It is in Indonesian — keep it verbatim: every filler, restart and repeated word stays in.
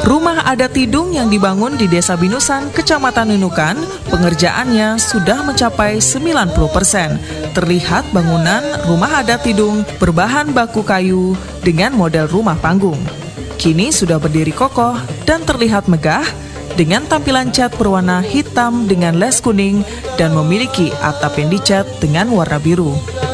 Rumah adat Tidung yang dibangun di Desa Binusan, Kecamatan Nunukan, pengerjaannya sudah mencapai sembilan puluh persen. Terlihat bangunan rumah adat Tidung berbahan baku kayu dengan model rumah panggung. Kini sudah berdiri kokoh dan terlihat megah dengan tampilan cat berwarna hitam dengan les kuning dan memiliki atap yang dicat dengan warna biru.